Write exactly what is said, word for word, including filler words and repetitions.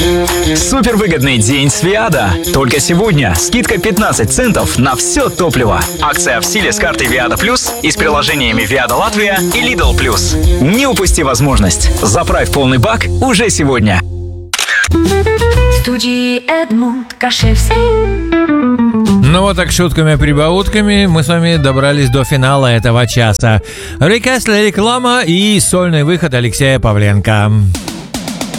Супервыгодный день с Виада. Только сегодня скидка пятнадцать центов на все топливо. Акция в силе с картой Виада Плюс и с приложениями Виада Латвия и Lidl Плюс. Не упусти возможность. Заправь полный бак уже сегодня. В студии Эдмунд Кашевский. Ну вот так шутками-прибаутками мы с вами добрались до финала этого часа. Рекесле реклама и сольный выход Алексея Павленко.